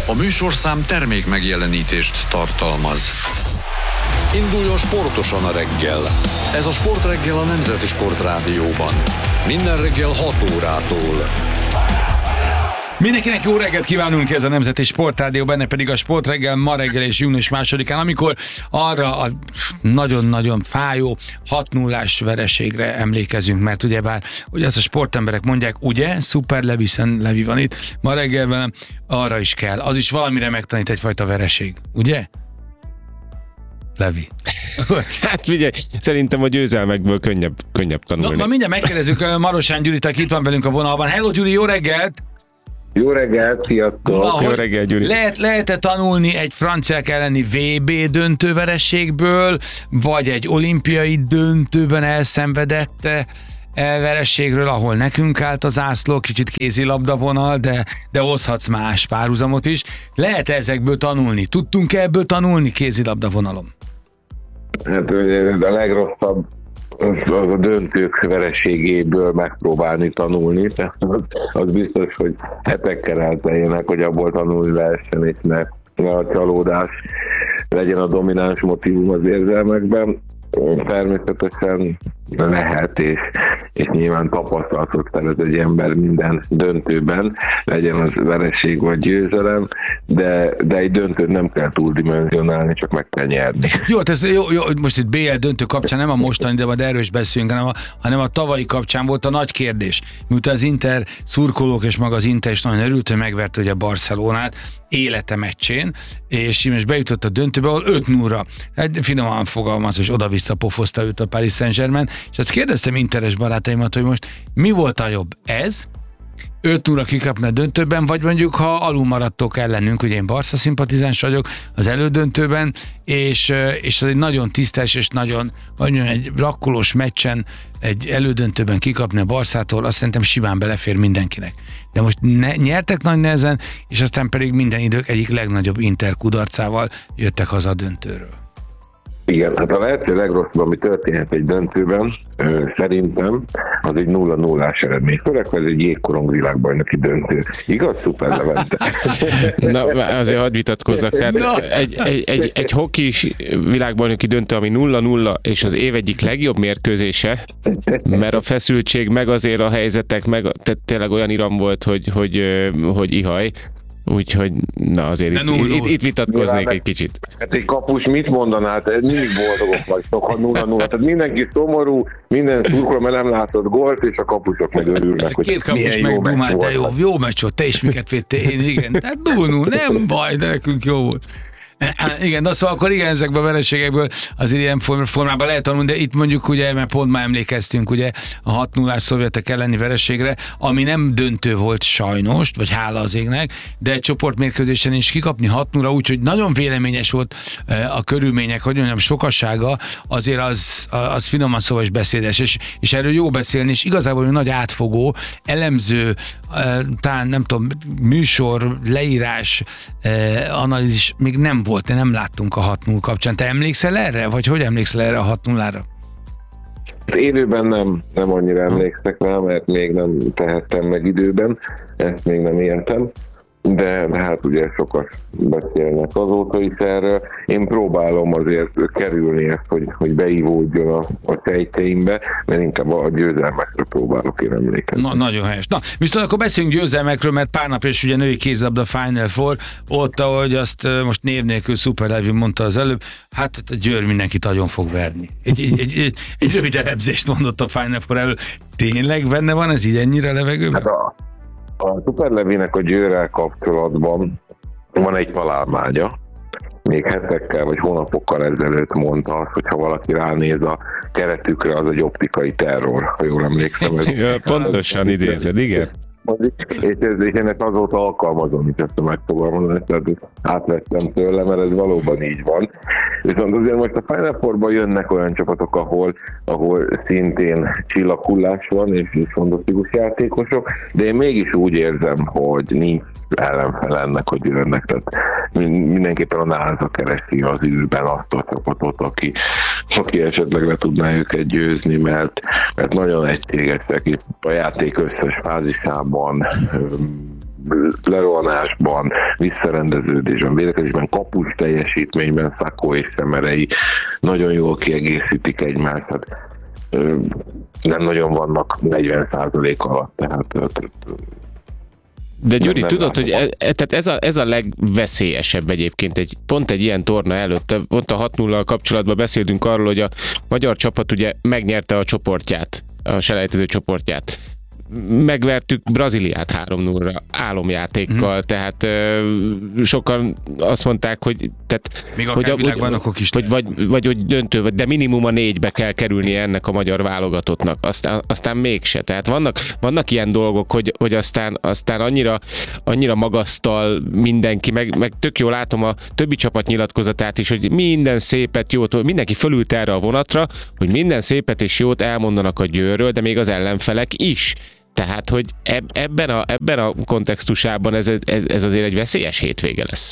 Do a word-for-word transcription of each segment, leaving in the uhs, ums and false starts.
A műsorszám termék megjelenítést tartalmaz. Induljon sportosan a reggel. Ez a Sportreggel a Nemzeti Sportrádióban. Minden reggel hat órától. Mindenkinek jó reggelt kívánunk, ez a Nemzeti Sportrádió, benne pedig a Sportreggel ma reggel és június másodikán, amikor arra a nagyon-nagyon fájó hat nullás vereségre emlékezünk, mert ugyebár, ugye azt a sportemberek mondják, ugye, szuper Levi, hiszen Levi van itt, ma reggel velem, arra is kell, az is valamire megtanít egyfajta vereség, ugye? Levi. Hát figyelj, szerintem a győzelmekből könnyebb, könnyebb tanulni. Na, ma mindjárt megkérdezzük Marosán Gyurit, aki itt van velünk a vonalban. Hello Gyuri, jó reggelt! Jó reggelt, sziasztok! Na, jó reggelt, Gyuri! Lehet, lehet-e tanulni egy franciák elleni vé bé döntővereségből, vagy egy olimpiai döntőben elszenvedett vereségről, ahol nekünk állt az zászló, kicsit kézilabda vonal, de, de hozhatsz más párhuzamot is. Lehet ezekből tanulni? Tudtunk-e ebből tanulni kézilabda vonalon? Hát a legrosszabb az a döntők vereségéből megpróbálni tanulni, tehát az, az biztos, hogy hetekkel elteljenek, hogy abból tanulni lehessen, és ne, ne a csalódás legyen a domináns motívum az érzelmekben. Természetesen lehet, és, és nyilván tapasztalatot szerez egy ember minden döntőben, legyen az vereség vagy győzelem, de, de egy döntőt nem kell túldimenzionálni, csak meg kell nyerni. Jó, ez jó, jó, most itt bé el döntő kapcsán nem a mostani, de majd erről is beszélünk, hanem a, hanem a tavalyi kapcsán volt a nagy kérdés. Miután az Inter szurkolók és maga az Inter is nagyon örült, hogy megverte ugye a Barcelonát élete meccsén, és most bejutott a döntőbe, ahol öt nullra, hát finoman fogalmaz, és oda-vissza pofozta őt a Paris Saint-Germain, és azt kérdeztem interes barátaimat, hogy most mi volt a jobb? Ez? öt nullra kikapni a döntőben, vagy mondjuk, ha alul maradtok ellenünk, ugye én Barca szimpatizáns vagyok az elődöntőben, és, és ez egy nagyon tisztes, és nagyon, vagy mondjam, egy rakkolós meccsen, egy elődöntőben kikapni a Barszától, azt szerintem simán belefér mindenkinek. De most ne, nyertek nagy nehezen, és aztán pedig minden idők egyik legnagyobb Inter kudarcával jöttek haza a döntőről. Igen, hát a lehető legrosszabb, ami történhet egy döntőben, ö, szerintem, az egy nulla nullás eredmény. Főleg, hogy ez egy jégkorong világbajnoki döntő. Igaz, szuper Levente? Na, azért hadd vitatkozzak. Tehát egy, egy, egy, egy hoki világbajnoki döntő, ami nulla nulla, és az év egyik legjobb mérkőzése, mert a feszültség, meg azért a helyzetek, meg tehát tényleg olyan iram volt, hogy, hogy, hogy ihaj. Úgyhogy, na azért itt, itt, itt vitatkoznék Nyilván, egy kicsit. Hát egy kapus mit mondaná? Hát mindig boldogok vagytok, ha nulla nulla. Tehát mindenki szomorú, minden szurkoló, mert nem látott gólt, és a kapusok meg örülnek, hogy két kapus meg Dumát, de jó, jó meccs volt, te is miket védtél, én igen. Tehát nulla nulla, nem baj, de nekünk jó volt. Igen, de szóval akkor igen, ezekben a vereségekből azért ilyen formában lehet tanulni, de itt mondjuk ugye, mert pont már emlékeztünk ugye a hat nullás szovjetek elleni vereségre, ami nem döntő volt sajnos, vagy hála az égnek, de egy csoportmérkőzésen is kikapni hat nullra, úgyhogy nagyon véleményes volt a körülmények, hogy mondjam, sokasága, azért az, az finoman szóval is beszédes, és, és erről jó beszélni, és igazából nagy átfogó, elemző, talán nem tudom, műsor, leírás, analízis még nem volt, nem láttunk a hat null kapcsán. Te emlékszel erre? Vagy hogy emlékszel erre a hat nullára? Élőben nem, nem annyira emlékszek rá, mert még nem tehettem meg időben, ezt még nem értem, de hát ugye sokat beszélnek azóta is erről. Én próbálom azért kerülni ezt, hogy, hogy beívódjon a, a sejteimbe, mert inkább a győzelmekre próbálok én emlékezni. Na, nagyon helyes. Na, viszont akkor beszéljünk győzelmekről, mert pár nap és ugye női kézilabda Final Four, ott, ahogy azt most név nélkül Szuper Levi mondta az előbb, hát a Győr mindenkit nagyon fog verni. Egy, egy, egy, egy, egy rövid elemzést mondott a Final Four elől. Tényleg benne van ez így ennyire a levegőben? Hát a, a Szuper Levinek a Győrrel kapcsolatban van egy találmánya, még hetekkel vagy hónapokkal ezelőtt mondta azt, hogyha valaki ránéz a keretükre, az egy optikai terror, ha jól emlékszem. Ja, pontosan idézed, igen. És, ez, és ennek azóta alkalmazom, hogy ezt a megfogalmazást, tehát átvettem tőle, mert ez valóban így van. Viszont azért most a Final Fourban jönnek olyan csapatok, ahol, ahol szintén csillaghullás van, és, és fantasztikus játékosok, de én mégis úgy érzem, hogy nincs ellenfel ennek, hogy jönnek. Tehát mindenképpen a náza keresi az űrben azt a csapatot, aki, aki esetleg le tudná őket győzni, mert, mert nagyon egységesek itt a játék összes fázisában, lerohanásban, visszarendeződésben, védekezésben, kapus teljesítményben Szakó és Szemerei nagyon jól kiegészítik egymást. Hát, nem nagyon vannak negyven százalék alatt, tehát de Gyuri, nem tudod, hogy ez, tehát ez, a, ez a legveszélyesebb egyébként, egy, pont egy ilyen torna előtt, pont a hat nullal kapcsolatban beszéltünk arról, hogy a magyar csapat ugye megnyerte a csoportját, a selejtező csoportját. Megvertük Brazíliát három nullra álomjátékkal, mm. tehát uh, sokan azt mondták, hogy tehát, még hogy, akár világbajnokok is hogy vagy, vagy hogy döntő, de minimum a négybe kell kerülnie ennek a magyar válogatottnak, aztán, aztán mégse. Tehát vannak, vannak ilyen dolgok, hogy, hogy aztán, aztán annyira, annyira magasztal mindenki, meg, meg tök jól látom a többi csapat nyilatkozatát is, hogy minden szépet, jót, mindenki fölült erre a vonatra, hogy minden szépet és jót elmondanak a Győrről, de még az ellenfelek is. Tehát, hogy ebben a, ebben a kontextusában ez, ez, ez azért egy veszélyes hétvége lesz.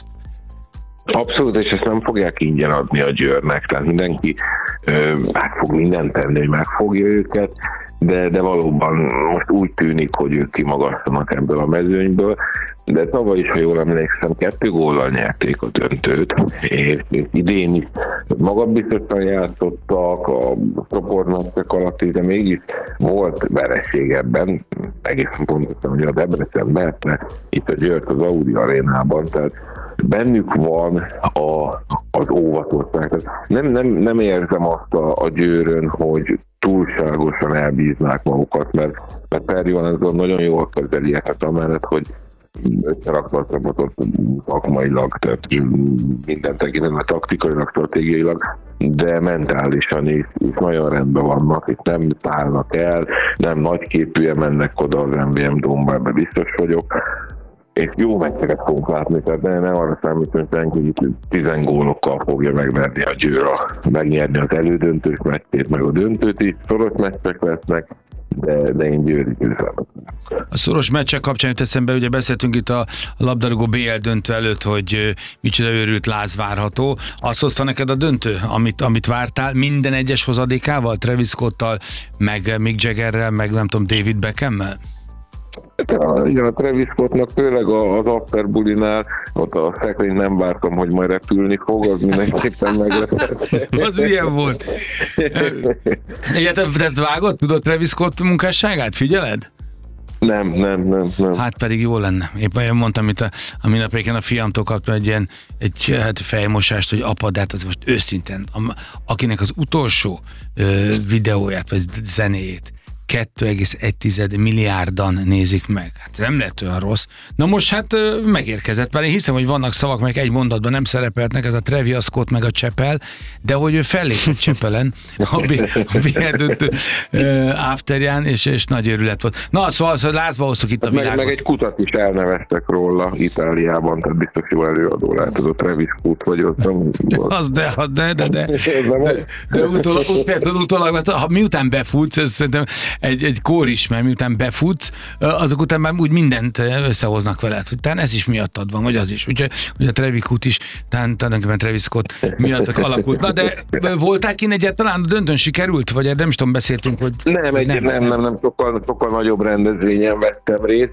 Abszolút, és ezt nem fogják ingyen adni a Győrnek, tehát mindenki ö, meg fog mindent tenni, hogy megfogja őket, de, de valóban most úgy tűnik, hogy ők kimagasztanak ebből a mezőnyből, de tavaly is, ha jól emlékszem, kettő góllal nyerték a döntőt, és idén is magabiztosan játszottak a csoportmeccsek alatt, de mégis volt vereség ebben, egészen pontosan, hogy a Debrecen verte itt a Győrt az Audi arénában, tehát bennük van a, az óvatosság. Tehát nem, nem, nem érzem azt a, a Győrön, hogy túlságosan elbíznák magukat, mert, mert Perry van ezzel nagyon jól kezeli, hát amellett, hogy összerakta a csapatot szakmailag, tehát minden tekintetben taktikailag, stratégiailag, de mentálisan is, is nagyon rendben vannak, itt nem szállnak el, nem nagyképűen mennek oda az em vé em Dome-ba, ebben biztos vagyok, és jó meccseket fogunk látni, tehát nem, nem arra számítunk, hogy itt tíz gólokkal fogja megverni a Győr, megnyerni az elődöntős meccsét, meg a döntőt is, szoros meccsek lesznek, de, de én Győri küzdelmet. A szoros meccsek kapcsán jut eszembe, ugye beszéltünk itt a, a labdarúgó bé el döntő előtt, hogy micsoda őrült láz várható. Azt hozta neked a döntő, amit, amit vártál, minden egyes hozadékával, Travis Scottal, meg Mick Jaggerrel, meg nem tudom, David Beckham-mel? Igen, a Travis Scottnak főleg az after bulinál, ott a szekrényt nem vártam, hogy majd repülni fog, az mindenképpen meglepett. Az milyen volt? Egyetem, te vágod, tudod Travis Scott munkásságát? Figyeled? Nem, nem, nem, nem. Hát pedig jó lenne. Éppen én mondtam, itt a, a minapéken a fiamtól kaptam egy ilyen egy, hát fejmosást, hogy apa, de hát az most őszintén, a, akinek az utolsó ö, videóját, vagy zenéjét kettő egész egy milliárdan nézik meg. Hát nem lett olyan rossz. Na most hát megérkezett, mert én hiszem, hogy vannak szavak, meg egy mondatban nem szerepeltnek, ez a Travis Scott meg a Csepel, de hogy ő fellépett Csepelen a bé el döntő afterján, és, és nagy örület volt. Na, szóval, szóval lázba hoztuk itt a meg, világot. Meg egy kutat is elneveztek róla Itáliában, tehát biztos jó előadó lehet, az a Travis Scott vagy ott. Nem, az de, az de, de, de, de, de, de utólag, utólag, utólag, ha miután befutsz, ez szerintem egy, egy kór is, mert miután befutsz, azok után már úgy mindent összehoznak veled. Tehát ez is miattad van, vagy az is. Úgyhogy a Travis Scott is, tulajdonképpen Travis Scott miattak alakult. Na de voltál kint egyáltalán, a döntőn sikerült? Vagy nem is tudom, beszéltünk, hogy... Nem, egy, nem, nem, nem, nem sokkal, sokkal nagyobb rendezvényen vettem részt.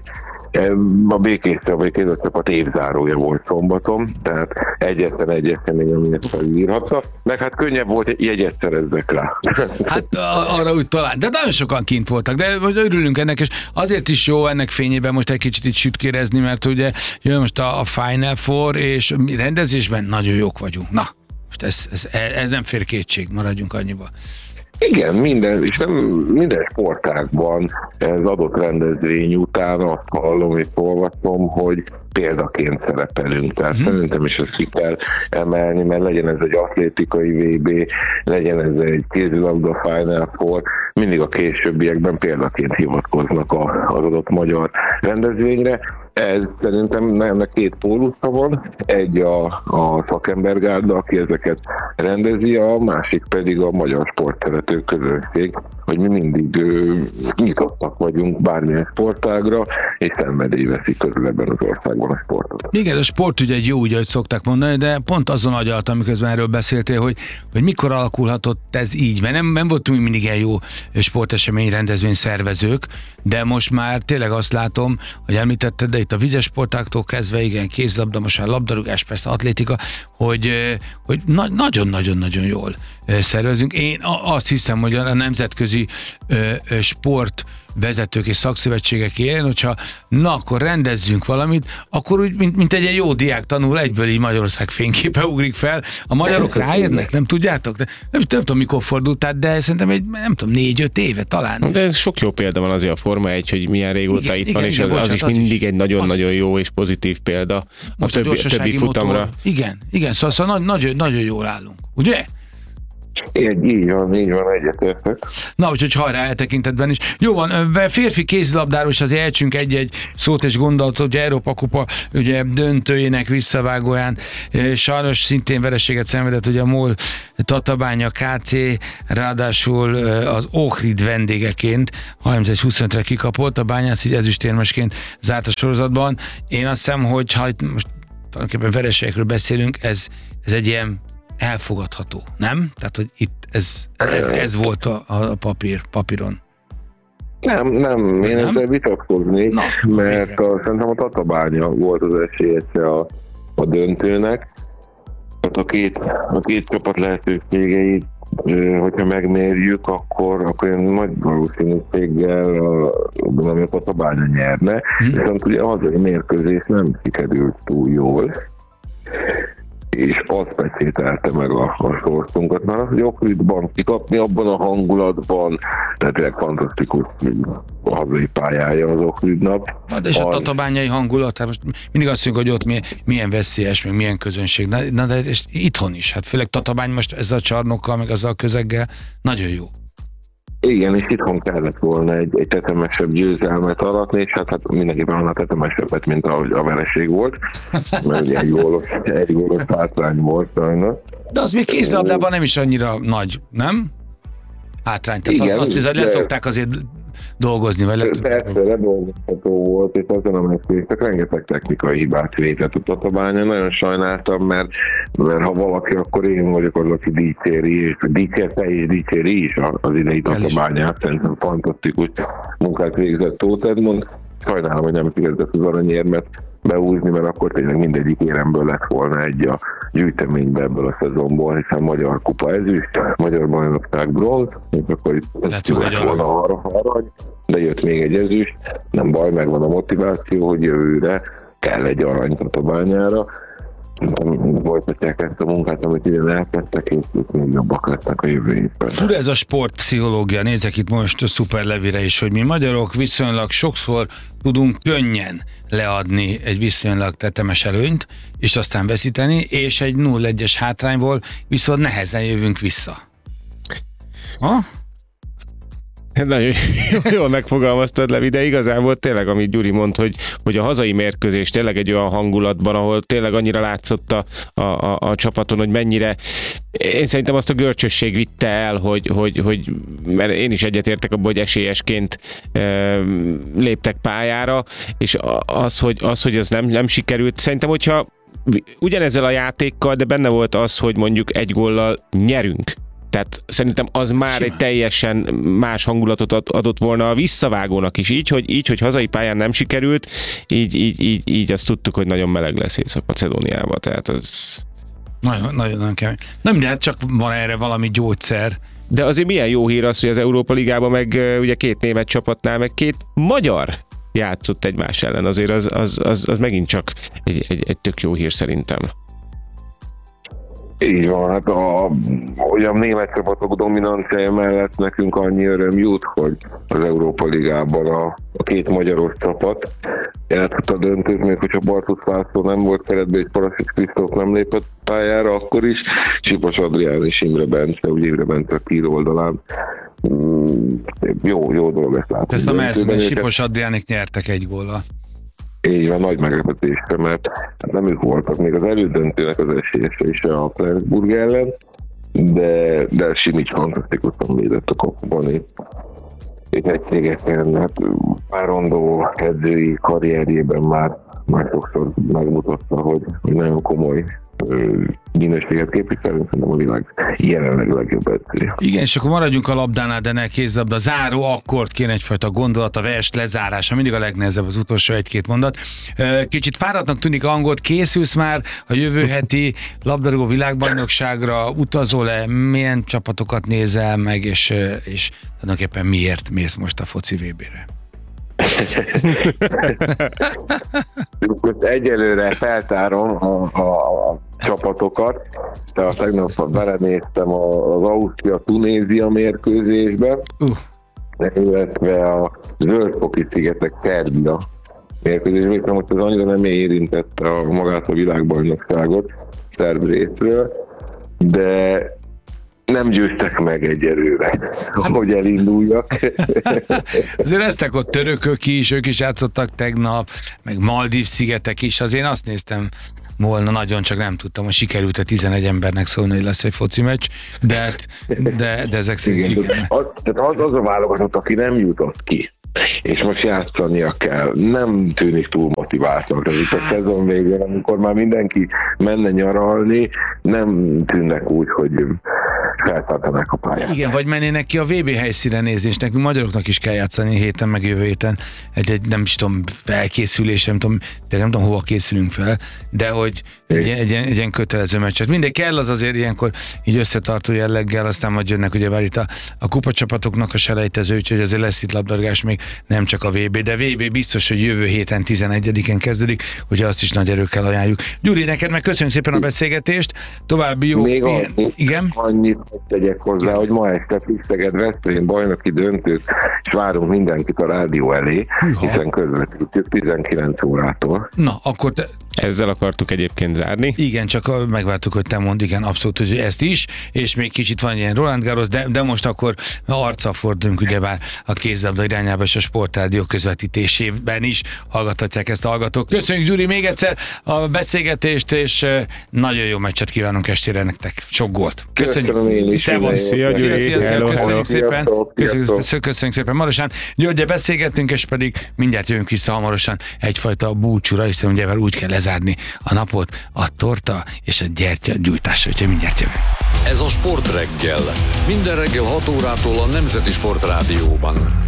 A békészre, a békészre csapat évzárója volt szombaton, tehát egyetlen egy esemény, amit felírhatta, meg hát könnyebb volt jegyet szerezzek rá. Hát arra úgy talán, de nagyon sokan kint voltak, de most örülünk ennek, és azért is jó ennek fényében most egy kicsit itt sütkérezni, mert ugye jön most a, a Final Four, és rendezésben nagyon jók vagyunk. Na, most ez, ez, ez nem fér kétség, maradjunk annyiba. Igen, minden, és nem minden sportágban ez adott rendezvény után azt hallom és olvasom, hogy példaként szerepelünk. Tehát hmm. szerintem is ezt ki kell emelni, mert legyen ez egy atlétikai vé bé, legyen ez egy kézilabda Final Four, mindig a későbbiekben példaként hivatkoznak az adott magyar rendezvényre. Ez szerintem ennek két pólusza van, egy a, a szakembergárda, aki ezeket rendezi, a másik pedig a magyar sportszerető közönség, hogy mi mindig ö, nyitottak vagyunk bármilyen sportágra, és szenvedély veszik körül ebben az országban a sportot. Igen, a sport ugye egy jó, ugye, hogy szokták mondani, de pont azon agyaltam, miközben erről beszéltél, hogy, hogy mikor alakulhatott ez így, mert nem, nem voltunk mindig ilyen jó sportesemény rendezvény szervezők, de most már tényleg azt látom, hogy említetted, de itt a vizes sportáktól kezdve, igen, kézlabda, most már labdarúgás, persze atlétika, hogy, hogy na- nagyon-nagyon-nagyon jól szervezünk. Én azt hiszem, hogy a nemzetközi sport vezetők és szakszövetségek élén, hogyha na, akkor rendezzünk valamit, akkor úgy, mint, mint egy ilyen jó diák tanul, egyből így Magyarország fényképe ugrik fel. A magyarok ráérnek, nem tudjátok? De nem, nem tudom, mikor fordult át, de szerintem egy, nem tudom, négy-öt éve talán. De sok jó példa van azért a Forma egy, hogy milyen régóta igen, itt igen, van, igen, és igen, az, bocsánat, az is mindig is. Egy nagyon-nagyon jó és pozitív példa a többi, a többi futamra. Motor. Igen, igen, szóval, szóval nagyon, nagyon jól állunk, ugye? Így, így van, így van, egyetértek. Na, úgyhogy hajrá eltekintetben is. Jó van, férfi kézilabdáról is azért ejtsünk egy-egy szót és gondolatot, hogy Európa Kupa ugye döntőjének visszavágóján sajnos szintén vereséget szenvedett, ugye a MOL Tatabánya ká cé, ráadásul az Ohrid vendégeként harmincegy huszonötre kikapott, a Bányász így ezüstérmesként zárt a sorozatban. Én azt hiszem, hogy ha most tulajdonképpen vereségekről beszélünk, ez, ez egy ilyen elfogadható, nem? Tehát, hogy itt ez, ez, ez volt a, a papír, papíron. Nem, nem, én nem? ezzel vitatkoznék, Na, mert a, szerintem a Tatabánya volt az esélyese a, a döntőnek. Hát a két, a két csapat lehetőségeit, hogyha megmérjük, akkor, akkor ilyen nagy valószínűséggel a, a Tatabánya nyerne, hmm. viszont ugye az a mérkőzés nem sikerült túl jól, és azt pecsételte meg a, a sorsunkat, mert az, hogy Ohridban kikapni abban a hangulatban, tehát tényleg fantasztikus a hazai pályája az Ohridnak. De és a tatabányai hangulat, hát most mindig azt mondjuk, hogy ott milyen, milyen veszélyes, meg milyen közönség, na, na de és itthon is, hát főleg Tatabány most ezzel a csarnokkal, meg ezzel a közeggel, nagyon jó. Igen, és itthon kellett volna egy, egy tetemesebb győzelmet aratni, és hát, hát mindenképpen annál tetemesebbet, mint ahogy a vereség volt, mert ugye egy gólos, egy gólos hátrány volt sajnos. De az még kézlabdában nem is annyira nagy, nem? Hátrány, tehát igen, azt hiszem, hogy leszokták azért dolgozni, vagy lehet... Persze, ledolgozható volt, és azon a meccsvétek rengeteg technikai hibát vétett a Tatabánya. Nagyon sajnáltam, mert, mert ha valaki, akkor én vagyok az, aki dicséri, és dicsérte és dicséri is az idei Tatabányát. Szerintem fantasztikus munkát végzett Tóth Edmond. Sajnálom, hogy nem sikerült az aranyérmet beúzni, mert akkor tényleg mindegyik éremből lett volna egy a gyűjteménybe ebből a szezonból, hiszen Magyar Kupa ezüst, Magyar Bajnokság bronz, és akkor itt lett volna arany, de jött még egy ezüst, nem baj, megvan a motiváció, hogy jövőre kell egy arany Tatabányára. Folytatják ezt a munkát, amit ide elkezdtek, és még jobbak lettek a jövő évben. Fura ez a sportpszichológia, nézek itt most a Szuper Levire is, hogy mi magyarok viszonylag sokszor tudunk könnyen leadni egy viszonylag tetemes előnyt, és aztán veszíteni, és egy nulla egyes hátrányból viszont nehezen jövünk vissza. Ha? Nagyon jól megfogalmaztad, Levi, de igazából tényleg, amit Gyuri mond, hogy, hogy a hazai mérkőzés tényleg egy olyan hangulatban, ahol tényleg annyira látszott a, a, a, a csapaton, hogy mennyire, én szerintem azt a görcsösség vitte el, hogy, hogy, hogy mert én is egyetértek abban, hogy esélyesként e, léptek pályára, és az, hogy, az, hogy ez nem, nem sikerült, szerintem, hogyha ugyanezzel a játékkal, de benne volt az, hogy mondjuk egy góllal nyerünk. Tehát szerintem az már Simán. Egy teljesen más hangulatot adott volna a visszavágónak is. Így, hogy, így, hogy hazai pályán nem sikerült, így, így, így, így azt tudtuk, hogy nagyon meleg lesz Észak-Macedóniában. Tehát az... Nagyon, nagyon, nagyon kemény. Nem, de hát csak van erre valami gyógyszer. De azért milyen jó hír az, hogy az Európa Ligában meg ugye két német csapatnál, meg két magyar játszott egymás ellen. Azért az, az, az, az megint csak egy, egy, egy tök jó hír szerintem. Így van, hát a, olyan német csapatok dominanciája mellett nekünk annyi öröm jut, hogy az Európa Ligában a, a két magyaros csapat játszott a döntőt, még hogyha Bartusz László nem volt keretben, és Paraszics Krisztóf nem lépett pályára, akkor is Sipos Adrián és Imre Bence, ugye Imre Bence a kír oldalán. Mm, jó, jó dolog ezt látni. Ezt a mezőben Sipos Adriánik nyertek egy góllal. Így van, nagy meglepetésre, mert hát nem ők voltak még az elődöntőnek az esélyese is a Flensburg ellen, de, de Simics fantasztikusan védett a kapuban, és, és egységesen, hát Párondó edzői karrierjében már, már sokszor megmutatta, hogy, hogy nagyon komoly minőséget képviselünk, szerintem a világ jelenleg legjobb edzője. Igen, és akkor maradjunk a labdánál, de ne kézlabda. Záró akkord kéne egyfajta gondolat, a vers lezárása, mindig a legnehezebb az utolsó egy-két mondat. Kicsit fáradtnak tűnik angolt, készülsz már a jövő heti labdarúgó világbajnokságra, utazol-e, milyen csapatokat nézel meg, és, és tulajdonképpen miért mész most a foci vé bére? Egyelőre feltárom a, a, a csapatokat, de a tegnap belenéztem az Ausztria-Tunézia mérkőzésbe, uh. illetve a Zöld-foki-szigetek Szerbia mérkőzésbe, és most az annyira nem érintette a magát a világbajnokságot szerb részről, de nem győztek meg egyelőre, hogy elinduljak. Azért lesztek ott törökök is, ők is játszottak tegnap, meg Maldív-szigetek is, az én azt néztem volna nagyon, csak nem tudtam, hogy sikerült a tizenegy embernek szólni, hogy lesz egy foci meccs, de, de, de ezek szerint igen. igen. Az, tehát az, az a válogatott, aki nem jutott ki, és most játszania kell, nem tűnik túl motiváltnak. Ez itt a szezon végén, amikor már mindenki menne nyaralni, nem tűnnek úgy, hogy feltartanák a pályát. Igen, vagy mennének ki a vé bé helyszínre nézni, és nekünk magyaroknak is kell játszani héten, meg jövő héten egy, egy nem is tudom, felkészülés, nem tudom, de nem tudom, hova készülünk fel, de hogy egy, egy, egy ilyen kötelező meccset. Mindegy kell az azért ilyenkor így összetartó jelleggel, aztán majd jönnek ugye már itt a, a kupacsapatoknak a selejtező, úgyhogy azért lesz itt labdarúgás még nem csak a vé bé, de vé bé biztos, hogy jövő héten tizenegyedikén kezdődik, ugye azt is nagy erőkkel ajánljuk. Gyuri, neked meg köszönjük szépen a beszélgetést, további jó... Még ilyen, annyi, igen? annyit tegyek hozzá, hogy ma este Szeged-Veszprém bajnoki döntőt, és várunk mindenkit a rádió elé, Hűha. hiszen közvetítjük tizenkilenc órától. Na, akkor te... Ezzel akartuk egyébként zárni. Igen, csak megvártuk, hogy te mondd, igen, abszolút, hogy ezt is, és még kicsit van ilyen Roland Garros, de, de most akkor arccal fordulunk ugyebár a kézlabda irányába, és a Sportrádió közvetítésében is hallgathatják ezt a hallgatók. Köszönjük, Gyuri, még egyszer a beszélgetést, és nagyon jó meccset kívánunk estére nektek. Sok gólt. Köszönjük. Szevasz. Szia, Gyuri. Szia, szia, hello, köszönjük hello. szépen. Köszönjük, köszönjük szépen Marosán. Györgyel beszélgettünk, és pedig mindjárt jövünk vissza hamarosan egyfajta búcsúra, hiszen ugye úgy kell lezárni a napot, a torta és a gyertya gyújtása, úgyhogy mindjárt jövünk. Ez a Sportreggel. Minden reggel hat órától a Nemzeti Sportrádióban.